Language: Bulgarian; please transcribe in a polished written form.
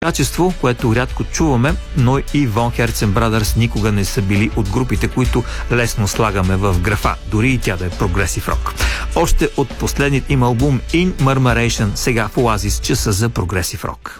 качество, което рядко чуваме, но и Von Herzen Brothers никога не са били от групите, които лесно слагаме в графа, дори и тя да е прогресив рок. Още от последният им албум In Murmuration, сега в Oasis часа за прогресив рок.